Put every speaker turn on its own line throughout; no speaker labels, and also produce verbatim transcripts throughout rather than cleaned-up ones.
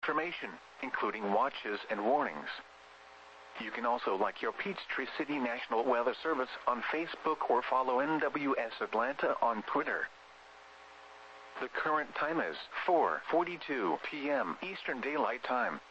information, including watches and warnings. You can also like your Peachtree City National Weather Service on Facebook or follow N W S Atlanta on Twitter. The current time is four forty-two p m Eastern Daylight Time.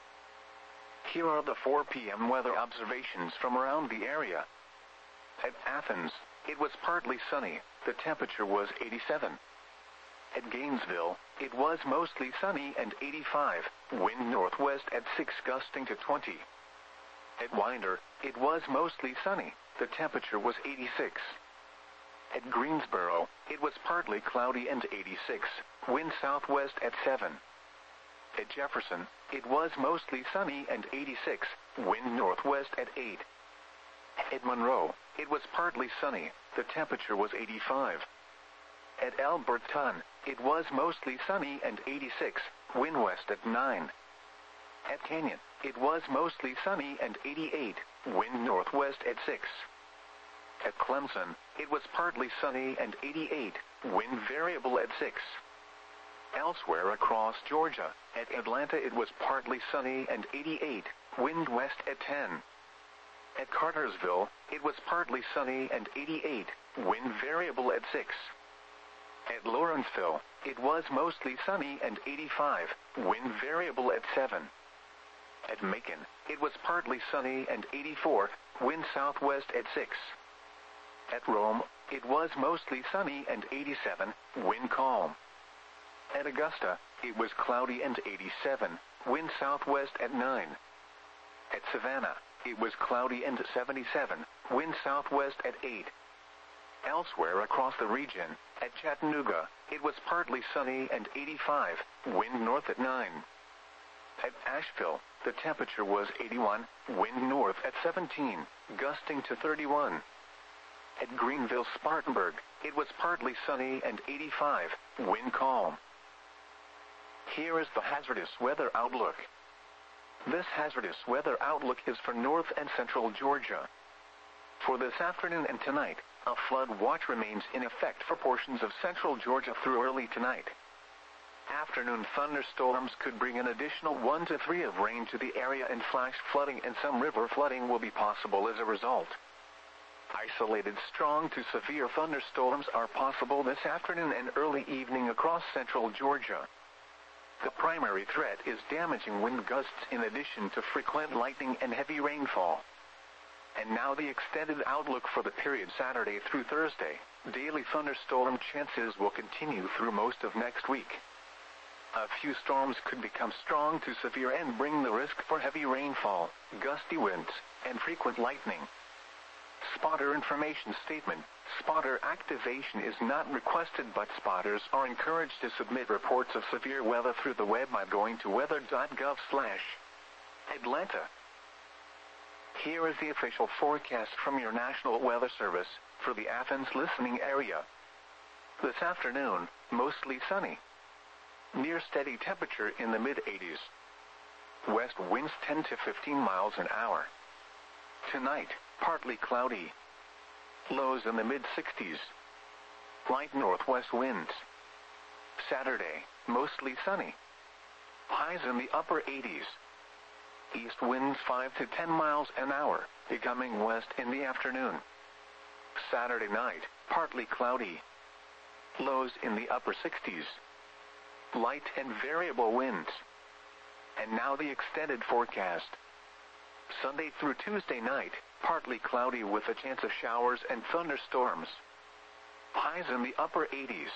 Here are the four p m weather observations from around the area. At Athens, it was partly sunny, the temperature was eighty-seven. At Gainesville, it was mostly sunny and eighty-five, wind northwest at six gusting to twenty. At Winder, it was mostly sunny, the temperature was eighty-six. At Greensboro, it was partly cloudy and eighty-six, wind southwest at seven. At Jefferson, it was mostly sunny and eighty-six, wind northwest at eight. At Monroe, it was partly sunny, the temperature was eighty-five. At Alberton, it was mostly sunny and eighty-six, wind west at nine. At Canyon, it was mostly sunny and eighty-eight, wind northwest at six. At Clemson, it was partly sunny and eighty-eight, wind variable at six. Elsewhere across Georgia, at Atlanta it was partly sunny and eighty-eight, wind west at ten. At Cartersville, it was partly sunny and eighty-eight, wind variable at six. At Lawrenceville, it was mostly sunny and eighty-five, wind variable at seven. At Macon, it was partly sunny and eighty-four, wind southwest at six. At Rome, it was mostly sunny and eighty-seven, wind calm. At Augusta, it was cloudy and eighty-seven, wind southwest at nine. At Savannah, it was cloudy and seventy-seven, wind southwest at eight. Elsewhere across the region, at Chattanooga, it was partly sunny and eighty-five, wind north at nine. At Asheville, the temperature was eighty-one, wind north at seventeen, gusting to thirty-one. At Greenville-Spartanburg, it was partly sunny and eighty-five, wind calm. Here is the hazardous weather outlook. This hazardous weather outlook is for north and central Georgia. For this afternoon and tonight, a flood watch remains in effect for portions of central Georgia through early tonight. Afternoon thunderstorms could bring an additional one to three of rain to the area, and flash flooding and some river flooding will be possible as a result. Isolated strong to severe thunderstorms are possible this afternoon and early evening across central Georgia. The primary threat is damaging wind gusts in addition to frequent lightning and heavy rainfall. And now the extended outlook for the period Saturday through Thursday. Daily thunderstorm chances will continue through most of next week. A few storms could become strong to severe and bring the risk for heavy rainfall, gusty winds, and frequent lightning. Spotter information statement. Spotter activation is not requested, but spotters are encouraged to submit reports of severe weather through the web by going to weather dot gov slash Atlanta. Here is the official forecast from your National Weather Service for the Athens listening area. This afternoon, mostly sunny. Near steady temperature in the mid eighties. West winds ten to fifteen miles an hour. Tonight, partly cloudy. Lows in the mid sixties. Light northwest winds. Saturday, mostly sunny. Highs in the upper eighties. East winds five to ten miles an hour, becoming west in the afternoon. Saturday night, partly cloudy. Lows in the upper sixties. Light and variable winds. And now the extended forecast. Sunday through Tuesday night, partly cloudy with a chance of showers and thunderstorms. Highs in the upper eighties.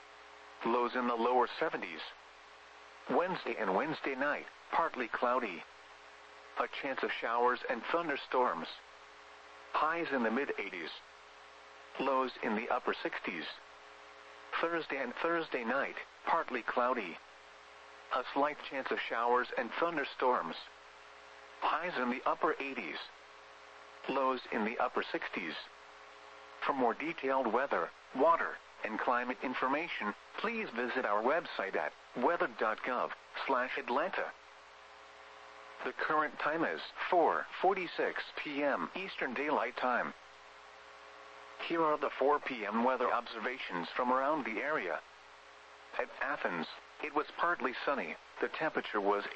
Lows in the lower seventies. Wednesday and Wednesday night, partly cloudy. A chance of showers and thunderstorms. Highs in the mid eighties. Lows in the upper sixties. Thursday and Thursday night, partly cloudy. A slight chance of showers and thunderstorms. Highs in the upper eighties. Lows in the upper sixties. For more detailed weather, water, and climate information, please visit our website at weather dot gov slash Atlanta. The current time is four forty-six p m Eastern Daylight Time. Here are the four p m weather observations from around the area. At Athens, it was partly sunny. The temperature was